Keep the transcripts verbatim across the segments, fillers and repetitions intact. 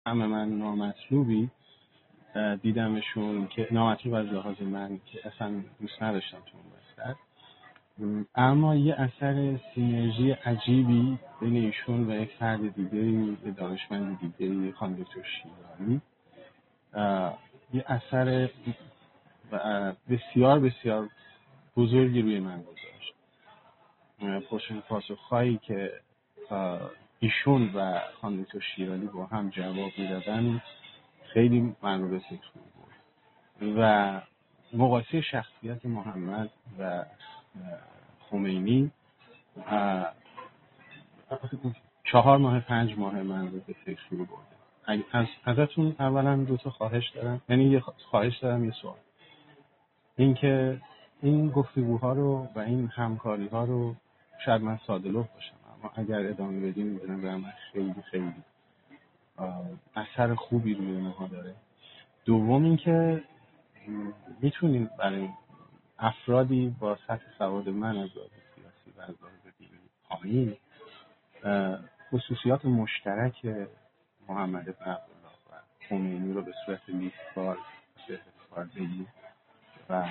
همه من نامطلوبی دیدمشون که نامطلوب از لحاظ من که اصلا دوست نداشتم تو اون بستر، اما یه اثر سینرژی عجیبی بین ایشون و یک فرد دیگری، یه دانشمند دیگری، خانم دکتر شیرانی، یه اثر بسیار بسیار بزرگی روی من گذاشت. پرسش پاسخ‌هایی که ایشون و خانم دکتر شیرانی با هم جواب میدادن خیلی من رو به فکر برد و مقایسه شخصیت محمد و خمینی چهار ماه پنج ماه من رو به فکر رو برده. از ازتون اولا دو تا خواهش دارم، یعنی یه خواهش دارم یه سوال، اینکه این گفتگوها رو و این همکاری ها رو شاید من ساده لوح باشم، اما اگر ادامه بدیم میدونم برام خیلی خیلی اثر خوبی روی اونها داره. دوم اینکه میتونیم برای افرادی با سطح سواد من از لحاظ سیاسی و از لحاظ دینی پایین خصوصیات مشترک محمد بن عبدالله و خمینی رو به صورت لیست‌وار به کار بگیریم و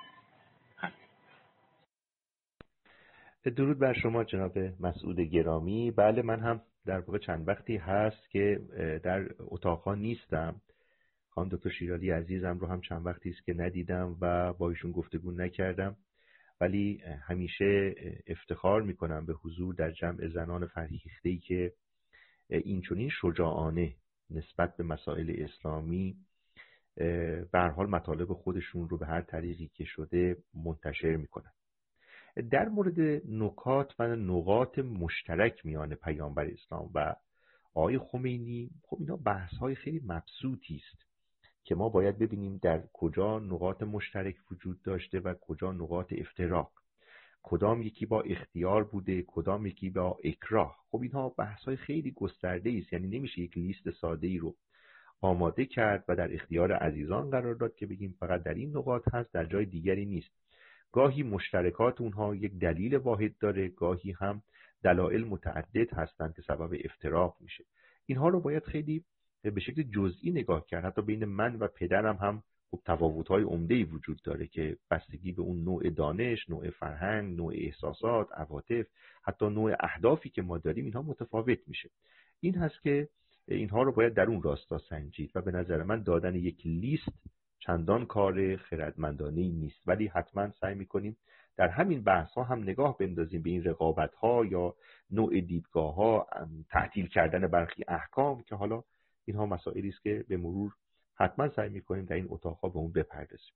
درود بر شما جناب مسعود گرامی. بله، من هم در واقع چند وقتی هست که در اتاقها نیستم. خانم دکتر شیرازی عزیزم رو هم چند وقتی است که ندیدم و با ایشون گفتگو نکردم، ولی همیشه افتخار میکنم به حضور در جمع زنان فرهیخته‌ای که این چنین شجاعانه نسبت به مسائل اسلامی به هر حال مطالب خودشون رو به هر طریقی که شده منتشر میکنن. در مورد نکات و نقاط مشترک میان پیامبر اسلام و آقای خمینی، خب اینا بحث‌های خیلی مبسوطی است که ما باید ببینیم در کجا نقاط مشترک وجود داشته و کجا نقاط افتراق، کدام یکی با اختیار بوده، کدام یکی با اکراه. خب اینها بحث‌های خیلی گسترده است، یعنی نمیشه یک لیست ساده‌ای رو آماده کرد و در اختیار عزیزان قرار داد که بگیم فقط در این نقاط هست، در جای دیگری نیست. گاهی مشترکات اونها یک دلیل واحد داره، گاهی هم دلایل متعدد هستند که سبب افتراق میشه. اینها رو باید خیلی به شکل جزئی نگاه کرد. حتی بین من و پدرم هم خب تفاوت‌های عمده‌ای وجود داره که بستگی به اون نوع دانش، نوع فرهنگ، نوع احساسات، عواطف، حتی نوع اهدافی که ما داریم، اینها متفاوت میشه. این هست که اینها رو باید در اون راستا سنجید و به نظر من دادن یک لیست چندان کار خردمندانه‌ای نیست، ولی حتما سعی می‌کنیم در همین بحث‌ها هم نگاه بندازیم به این رقابت‌ها یا نوع دیدگاه‌ها، تعطیل کردن برخی احکام که حالا اینها مسائلی است که به مرور حتما سعی می‌کنیم در این اتاق‌ها به اون بپردازیم.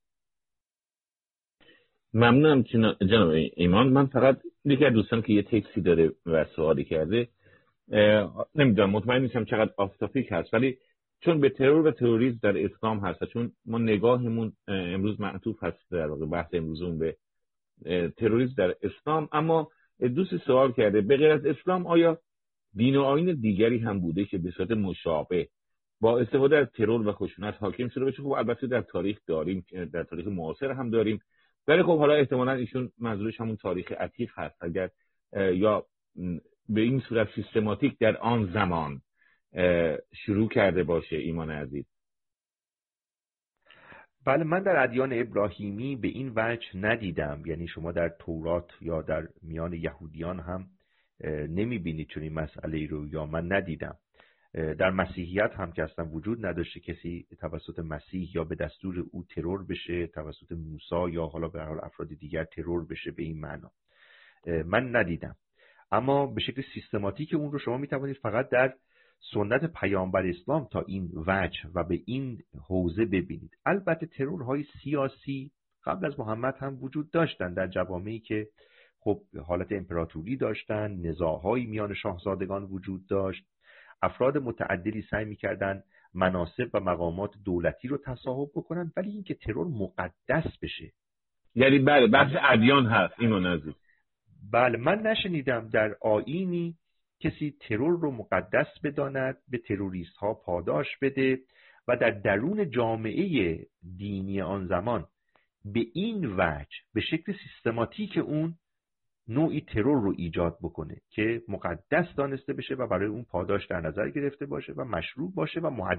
ممنونم جناب ایمان. من فقط یکی از دوستان که یه تکسی داره و سوالی کرده، نمیدونم مطمئن نیستم چقدر آف تاپیک هست، ولی چون به ترور و تروریسم در اسلام هست، چون ما نگاهمون امروز معطوف هست در واقع بحث امروزمون به تروریسم در اسلام، اما دوست سوال کرده به غیر از اسلام آیا دین و آیین دیگری هم بوده که به صورت مشابه با استفاده از ترور و خشونت حاکم شده باشه؟ خب البته در تاریخ داریم، در تاریخ معاصر هم داریم، ولی خب حالا احتمالاً ایشون منظورش همون تاریخ عتیق هست، اگر یا به این صورت سیستماتیک در آن زمان شروع کرده باشه. ایمان عزیز. بله، من در ادیان ابراهیمی به این وجه ندیدم، یعنی شما در تورات یا در میان یهودیان هم نمیبینید چون این مسئله رو، یا من ندیدم. در مسیحیت هم که اصلا وجود نداشته کسی توسط مسیح یا به دستور او ترور بشه، توسط موسی یا حالا به هر حال افراد دیگر ترور بشه به این معنا من ندیدم. اما به شکل سیستماتیک اون رو شما میتوانید فقط در سنت پیامبر اسلام تا این وجه و به این حوزه ببینید. البته ترورهای سیاسی قبل از محمد هم وجود داشتن در جوامعی که خب حالت امپراتوری داشتن، نزاع‌های میان شاهزادگان وجود داشت، افراد متعددی سعی می‌کردن مناصب و مقامات دولتی رو تصاحب بکنن، ولی اینکه ترور مقدس بشه، یعنی بله بحث ادیان هست ایمان عزیز. بله، من نشنیدم در آیینی کسی ترور رو مقدس بداند، به تروریست ها پاداش بده و در درون جامعه دینی آن زمان به این وجه به شکل سیستماتیک اون نوعی ترور رو ایجاد بکنه که مقدس دانسته بشه و برای اون پاداش در نظر گرفته باشه و مشروع باشه و